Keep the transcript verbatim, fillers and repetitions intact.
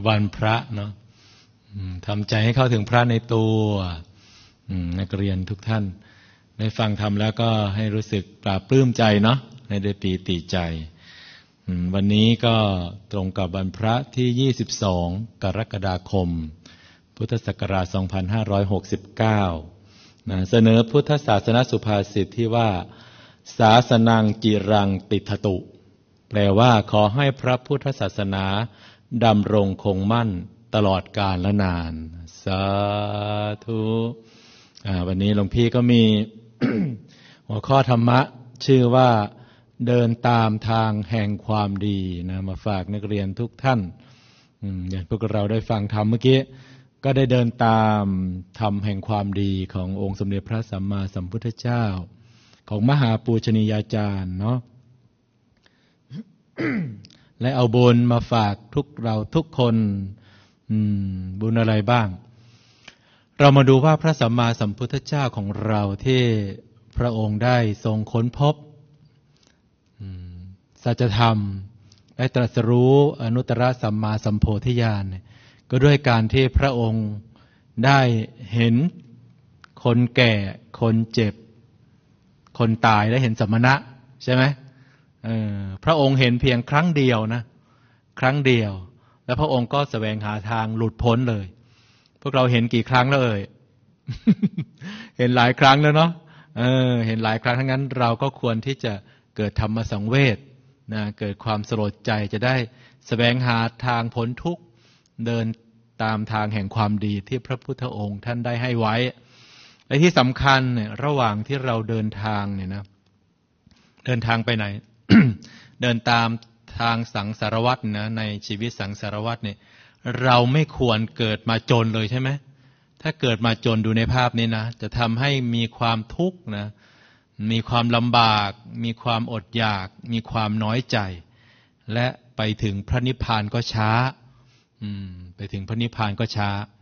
วันพระเนาะทำใจให้เข้าถึงพระในตัวนักเรียนทุกท่านได้ฟังธรรมแล้วก็ให้รู้สึกปลาบปลื้มใจเนาะให้ได้ปีติใจวันนี้ก็ตรงกับวันพระที่ยี่สิบสองกรกฎาคมพุทธศักราชสองพันห้าร้อยหกสิบเก้านะเสนอพุทธศาสนสุภาษิตที่ว่าศาสนังจิรังติถตุแปลว่าขอให้พระพุทธศาสนาดำรงคงมั่นตลอดกาลและนานสาธุวันนี้หลวงพี่ก็มี หัวข้อธรรมะชื่อว่าเดินตามทางแห่งความดีนะมาฝากนักเรียนทุกท่านอย่างพวกเราได้ฟังธรรมเมื่อกี้ก็ได้เดินตามธรรมแห่งความดีขององค์สมเด็จพระสัมมาสัมพุทธเจ้าของมหาปูชนียาจารย์เนาะ และเอาบุญมาฝากทุกเราทุกคนบุญอะไรบ้างเรามาดูว่าพระสัมมาสัมพุทธเจ้าของเราที่พระองค์ได้ทรงค้นพบสัจธรรมได้ตรัสรู้อนุตตรสัมมาสัมโพธิญาณก็ด้วยการที่พระองค์ได้เห็นคนแก่คนเจ็บคนตายได้เห็นสมณะใช่ไหมเออพระองค์เห็นเพียงครั้งเดียวนะครั้งเดียวแล้วพระองค์ก็แสวงหาทางหลุดพ้นเลยพวกเราเห็นกี่ครั้งแล้วเอ่ย เห็นหลายครั้งแล้วเนาะเออเห็นหลายครั้งทั้งนั้นเราก็ควรที่จะเกิดธรรมสังเวชนะเกิดความสลดใจจะได้แสวงหาทางพ้นทุกข์เดินตามทางแห่งความดีที่พระพุทธองค์ท่านได้ให้ไว้และที่สำคัญเนี่ยระหว่างที่เราเดินทางเนี่ยนะเดินทางไปไหน เดินตามทางสังสารวัฏนะในชีวิตสังสารวัฏเนี่ยเราไม่ควรเกิดมาจนเลยใช่ไหมถ้าเกิดมาจนดูในภาพนี้นะจะทำให้มีความทุกข์นะมีความลำบากมีความอดอยากมีความน้อยใจและไปถึงพระนิพพานก็ช้าอืมไปถึงพระนิพพานก็ช้า